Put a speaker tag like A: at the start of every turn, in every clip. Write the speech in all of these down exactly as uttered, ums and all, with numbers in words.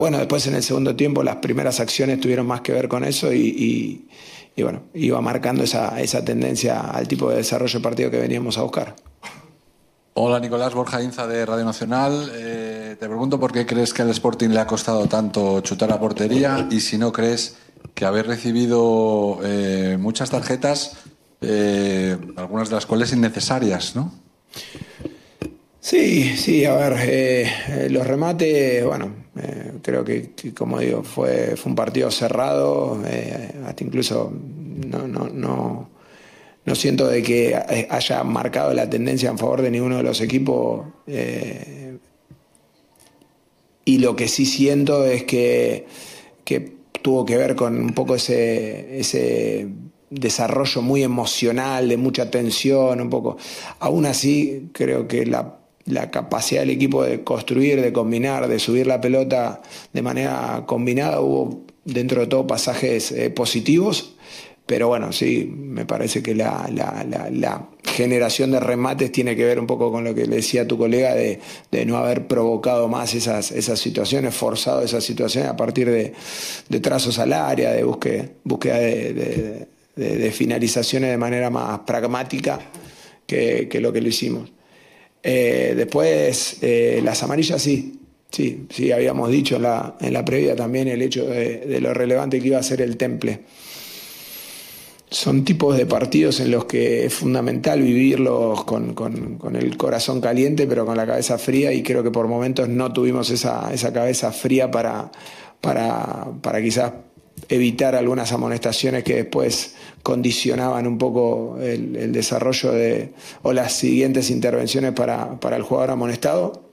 A: Bueno, después en el segundo tiempo las primeras acciones tuvieron más que ver con eso y, y, y bueno, iba marcando esa, esa tendencia al tipo de desarrollo de partido que veníamos a buscar.
B: Hola Nicolás, Borja Inza de Radio Nacional. Eh, te pregunto por qué crees que al Sporting le ha costado tanto chutar a portería y si no crees que haber recibido eh, muchas tarjetas, eh, algunas de las cuales innecesarias, ¿no?
A: Sí, sí, a ver, eh, los remates, bueno, eh, creo que, que como digo, fue, fue un partido cerrado, eh, hasta incluso no, no, no, no siento de que haya marcado la tendencia en favor de ninguno de los equipos, eh, y lo que sí siento es que, que tuvo que ver con un poco ese, ese desarrollo muy emocional, de mucha tensión, un poco. Aún así, creo que la la capacidad del equipo de construir, de combinar, de subir la pelota de manera combinada, hubo dentro de todo pasajes eh, positivos, pero bueno, sí, me parece que la, la, la, la generación de remates tiene que ver un poco con lo que le decía tu colega de, de no haber provocado más esas, esas situaciones, forzado esas situaciones a partir de, de trazos al área, de búsqueda, búsqueda de, de, de, de finalizaciones de manera más pragmática que, que lo que lo hicimos. Eh, después, eh, las amarillas sí, sí, sí, habíamos dicho en la, en la previa también el hecho de, de lo relevante que iba a ser el Temple. Son tipos de partidos en los que es fundamental vivirlos con, con, con el corazón caliente, pero con la cabeza fría, y creo que por momentos no tuvimos esa, esa cabeza fría para, para, para quizás evitar algunas amonestaciones que después condicionaban un poco el, el desarrollo de, o las siguientes intervenciones para, para el jugador amonestado.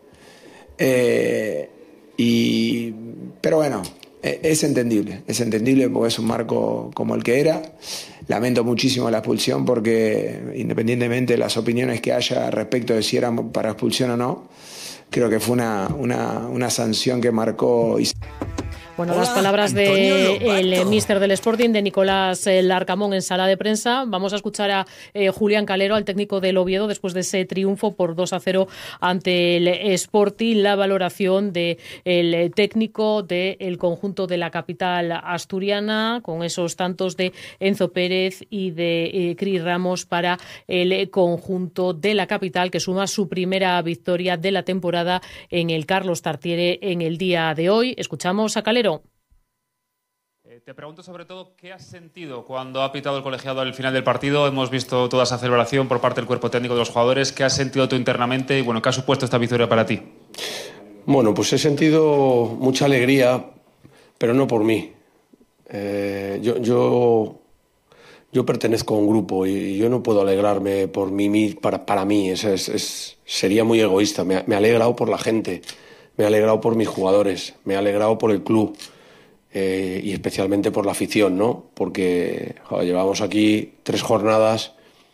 A: Eh, y, pero bueno, es entendible, es entendible porque es un marco como el que era. Lamento muchísimo la expulsión porque, independientemente de las opiniones que haya respecto de si era para expulsión o no, creo que fue una, una, una sanción que marcó.
C: Bueno, las palabras del de míster del Sporting, de Nicolás Larcamón, en sala de prensa. Vamos a escuchar a eh, Julián Calero, al técnico del Oviedo, después de ese triunfo por dos a cero ante el Sporting, la valoración del técnico del conjunto de la capital asturiana, con esos tantos de Enzo Pérez y de eh, Cris Ramos para el conjunto de la capital, que suma su primera victoria de la temporada en el Carlos Tartiere en el día de hoy. Escuchamos a Calero.
D: Te pregunto sobre todo qué has sentido cuando ha pitado el colegiado al final del partido. Hemos visto toda esa celebración por parte del cuerpo técnico de los jugadores. ¿Qué has sentido tú internamente y bueno, qué ha supuesto esta victoria para ti?
E: Bueno, pues he sentido mucha alegría, pero no por mí. Eh, yo, yo, yo pertenezco a un grupo y yo no puedo alegrarme por mí, para, para mí. Es, es, es, sería muy egoísta. Me, me he alegrado por la gente, me he alegrado por mis jugadores, me he alegrado por el club. Eh, y especialmente por la afición, ¿no? Porque joder, llevamos aquí tres jornadas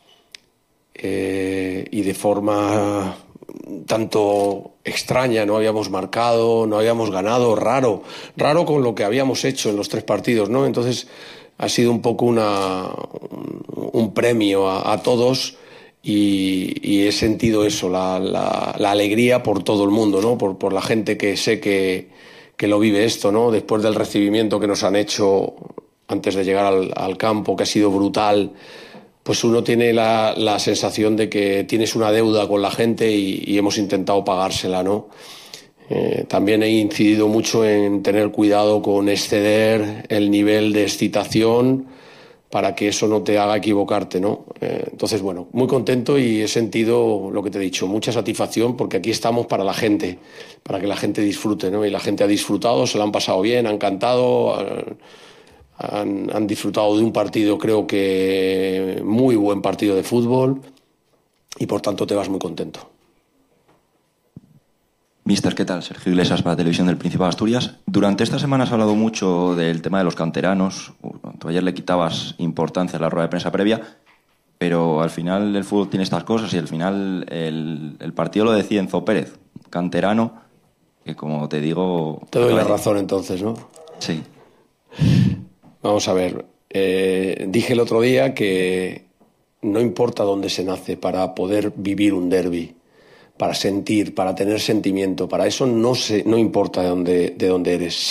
E: eh, y de forma tanto extraña, no habíamos marcado, no habíamos ganado, raro, raro con lo que habíamos hecho en los tres partidos, ¿no? Entonces ha sido un poco una, un, un premio a, a todos y, y he sentido eso, la, la, la alegría por todo el mundo, ¿no? Por, por la gente que sé que que lo vive esto, ¿no? Después del recibimiento que nos han hecho antes de llegar al, al campo, que ha sido brutal, pues uno tiene la, la sensación de que tienes una deuda con la gente y, y hemos intentado pagársela, ¿no? Eh, también he incidido mucho en tener cuidado con exceder el nivel de excitación para que eso no te haga equivocarte, ¿no? Eh, entonces, bueno, muy contento y he sentido lo que te he dicho, mucha satisfacción porque aquí estamos para la gente, para que la gente disfrute, ¿no? Y la gente ha disfrutado, se lo han pasado bien, han cantado, han, han disfrutado de un partido, creo que muy buen partido de fútbol y por tanto te vas muy contento.
F: Mister, ¿qué tal? Sergio Iglesias para Televisión del Principado de Asturias. Durante esta semana has hablado mucho del tema de los canteranos. Tú ayer le quitabas importancia a la rueda de prensa previa, pero al final el fútbol tiene estas cosas y al final el, el partido lo decía Enzo Pérez, canterano, que como te digo...
E: Te doy la razón entonces, ¿no?
F: Sí.
E: Vamos a ver, eh, dije el otro día que no importa dónde se nace para poder vivir un derbi, para sentir, para tener sentimiento, para eso no, se, no importa de dónde, de dónde eres.